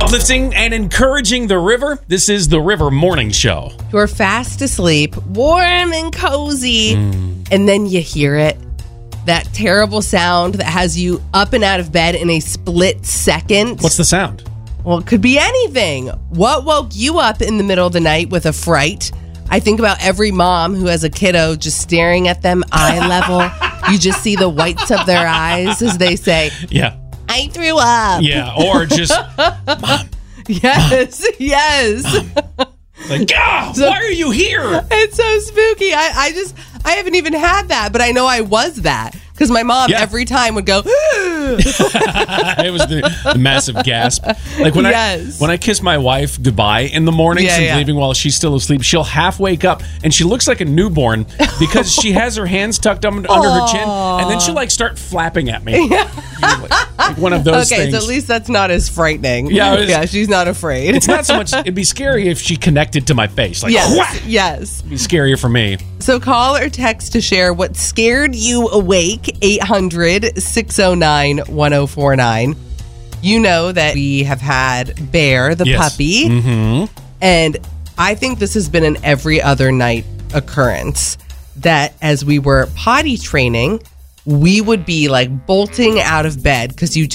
Uplifting and encouraging the river. This is the River Morning Show. You're fast asleep, warm and cozy, and then you hear it. That terrible sound that has you up and out of bed in a split second. What's the sound? Well, it could be anything. What woke you up in the middle of the night with a fright? I think about every mom who has a kiddo just staring at them eye level. You just see the whites of their eyes as they say, Yeah. I threw up. Yeah, or just, Mom. Yes, yes. Like, why are you here? It's so spooky. I haven't even had that, but I know I was that. Because my mom every time would go, It was the massive gasp. Like when I kiss my wife goodbye in the mornings and leaving while she's still asleep, she'll half wake up and she looks like a newborn because she has her hands tucked under her chin, and then she'll like start flapping at me. Like one of those things. Okay, so at least that's not as frightening. Yeah, she's not afraid. It's not so much. It'd be scary if she connected to my face. Like, whack! Yes. It'd be scarier for me. So call or text to share what scared you awake. 800-609-1049. You know that we have had Bear, the puppy. Mm-hmm. And I think this has been an every other night occurrence. That as we were potty training, we would be like bolting out of bed because you